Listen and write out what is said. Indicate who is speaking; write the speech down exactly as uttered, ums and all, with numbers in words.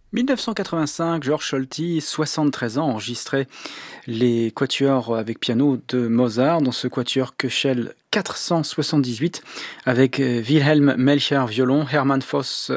Speaker 1: mille neuf cent quatre-vingt-cinq, Georges Solti, soixante-treize ans, enregistrait les quatuors avec piano de Mozart dans ce quatuor Köchel quatre cent soixante-dix-huit avec Wilhelm Melcher violon, Hermann Voss